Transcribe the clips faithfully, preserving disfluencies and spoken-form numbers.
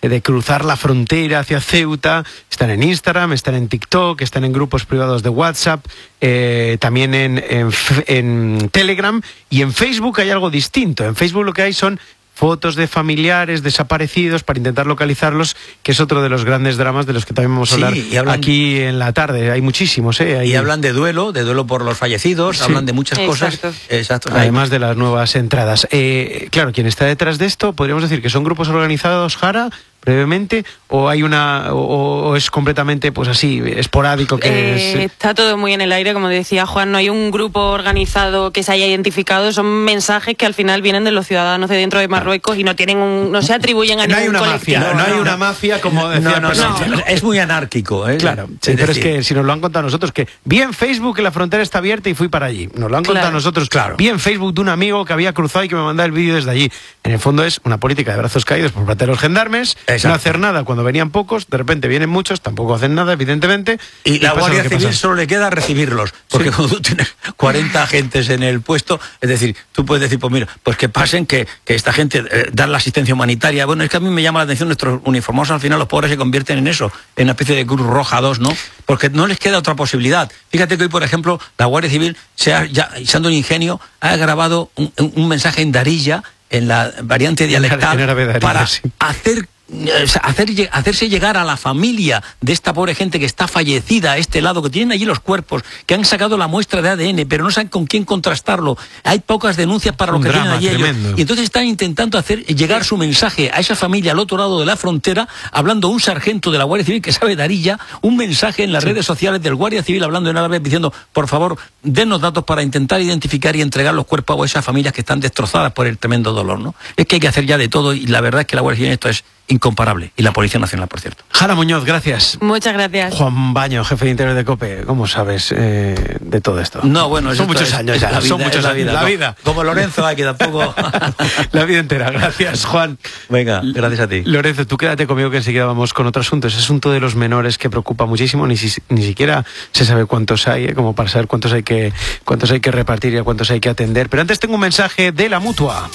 de cruzar la frontera hacia Ceuta. Están en Instagram, están en TikTok, están en grupos privados de WhatsApp, eh, también en, en, en Telegram, y en Facebook hay algo distinto. En Facebook lo que hay son fotos de familiares desaparecidos para intentar localizarlos, que es otro de los grandes dramas de los que también vamos a hablar sí, hablan, aquí en la tarde. Hay muchísimos, ¿eh? Hay... Y hablan de duelo, de duelo por los fallecidos, sí. hablan de muchas Exacto. cosas. Exacto. Además de las nuevas entradas. Eh, claro, quien está detrás de esto, podríamos decir que son grupos organizados, Jara, brevemente, o hay una o, o es completamente pues así esporádico que eh, es... Está todo muy en el aire, como decía Juan. No hay un grupo organizado que se haya identificado. Son mensajes que al final vienen de los ciudadanos de dentro de Marruecos y no tienen un, no se atribuyen a no ningún hay una colectivo. mafia, no, no hay una mafia como decía no, no, no, no, es muy anárquico, ¿eh? Claro, sí, pero decir... es que si nos lo han contado nosotros, que vi en Facebook que la frontera está abierta y fui para allí. Nos lo han contado claro. nosotros, claro. Vi en Facebook de un amigo que había cruzado y que me mandaba el vídeo desde allí. En el fondo es una política de brazos caídos por parte de los gendarmes. Exacto. No hacer nada cuando venían pocos, de repente vienen muchos, tampoco hacen nada, evidentemente. Y, y la Guardia Civil pasa. Solo le queda recibirlos, porque sí. cuando tú tienes cuarenta agentes en el puesto, es decir, tú puedes decir, pues mira, pues que pasen, que, que esta gente eh, da la asistencia humanitaria. Bueno, es que a mí me llama la atención, nuestros uniformados al final, los pobres se convierten en eso, en una especie de Cruz Roja dos, ¿no? Porque no les queda otra posibilidad. Fíjate que hoy, por ejemplo, la Guardia Civil, se ha, ya, usando un ingenio, ha grabado un, un mensaje en Darija, en la variante dialectal, Darija, para sí. hacer... Hacer, hacerse llegar a la familia de esta pobre gente que está fallecida a este lado, que tienen allí los cuerpos, que han sacado la muestra de A D N, pero no saben con quién contrastarlo. Hay pocas denuncias para lo que tienen allí ellos. Y entonces están intentando hacer llegar su mensaje a esa familia al otro lado de la frontera, hablando un sargento de la Guardia Civil que sabe Darija, un mensaje en las sí. redes sociales del Guardia Civil hablando en árabe, diciendo, por favor, dennos datos para intentar identificar y entregar los cuerpos a esas familias que están destrozadas por el tremendo dolor, ¿no? Es que hay que hacer ya de todo, y la verdad es que la Guardia Civil esto es incomparable, y la Policía Nacional, por cierto. Jara Muñoz, gracias. Muchas gracias. Juan Baño, jefe de Interior de COPE, ¿cómo sabes eh, de todo esto? No, bueno, son muchos es, años ya, vida, son muchos la años. Vida, la no, vida. Como Lorenzo, aquí tampoco. La vida entera, gracias, Juan. Venga, gracias a ti. Lorenzo, tú quédate conmigo que enseguida vamos con otro asunto. Ese asunto de los menores que preocupa muchísimo, ni, si, ni siquiera se sabe cuántos hay, ¿eh? Como para saber cuántos hay que cuántos hay que repartir y a cuántos hay que atender. Pero antes tengo un mensaje de la Mutua.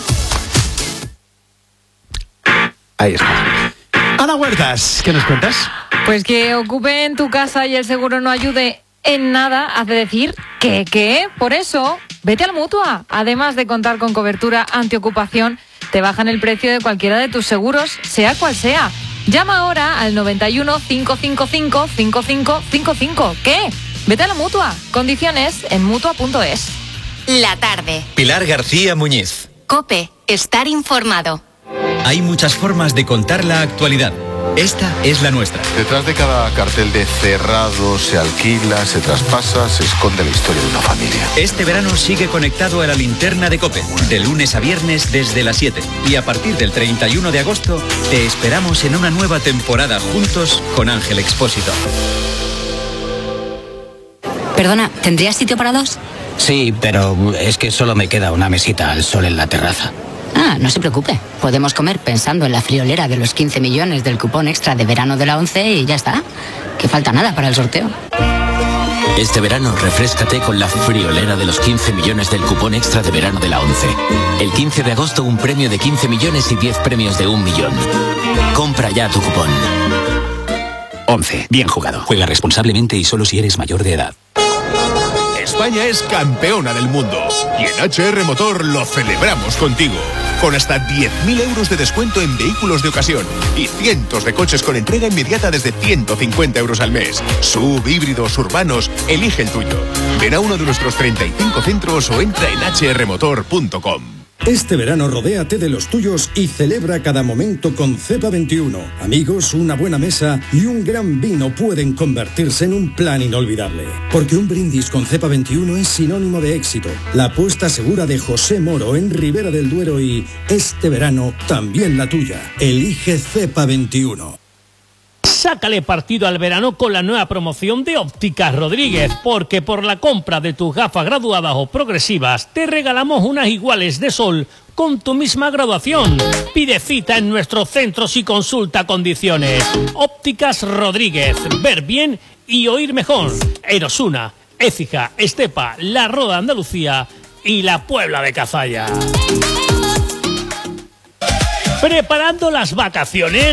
Ahí está. Ana Huertas, ¿qué nos cuentas? Pues que ocupen tu casa y el seguro no ayude en nada, hace decir que, que, por eso, vete a la Mutua. Además de contar con cobertura antiocupación, te bajan el precio de cualquiera de tus seguros, sea cual sea. Llama ahora al noventa y uno, cinco cinco cinco, cinco cinco cinco cinco. ¿Qué? Vete a la Mutua. Condiciones en mutua punto es. La tarde. Pilar García Muñiz. COPE. Estar informado. Hay muchas formas de contar la actualidad. Esta es la nuestra. Detrás de cada cartel de cerrado, se alquila, se traspasa, se esconde la historia de una familia. Este verano sigue conectado a la linterna de COPE, de lunes a viernes desde las siete. Y a partir del treinta y uno de agosto, te esperamos en una nueva temporada juntos con Ángel Expósito. Perdona, ¿tendrías sitio para dos? Sí, pero es que solo me queda una mesita al sol en la terraza. Ah, no se preocupe. Podemos comer pensando en la friolera de los quince millones del cupón extra de verano de la ONCE y ya está. Que falta nada para el sorteo. Este verano refréscate con la friolera de los quince millones del cupón extra de verano de la ONCE. El quince de agosto un premio de quince millones y diez premios de un millón. Compra ya tu cupón. ONCE. Bien jugado. Juega responsablemente y solo si eres mayor de edad. España es campeona del mundo y en H R Motor lo celebramos contigo. Con hasta diez mil euros de descuento en vehículos de ocasión y cientos de coches con entrega inmediata desde ciento cincuenta euros al mes. Sub, híbridos, urbanos, elige el tuyo. Ven a uno de nuestros treinta y cinco centros o entra en h r motor punto com. Este verano rodéate de los tuyos y celebra cada momento con Cepa veintiuno. Amigos, una buena mesa y un gran vino pueden convertirse en un plan inolvidable. Porque un brindis con Cepa veintiuno es sinónimo de éxito. La apuesta segura de José Moro en Ribera del Duero y este verano también la tuya. Elige Cepa veintiuno. Sácale partido al verano con la nueva promoción de Ópticas Rodríguez, porque por la compra de tus gafas graduadas o progresivas te regalamos unas iguales de sol con tu misma graduación. Pide cita en nuestros centros y consulta condiciones. Ópticas Rodríguez, ver bien y oír mejor. Erosuna, Écija, Estepa, La Roda Andalucía y la Puebla de Cazalla. ¿Preparando las vacaciones?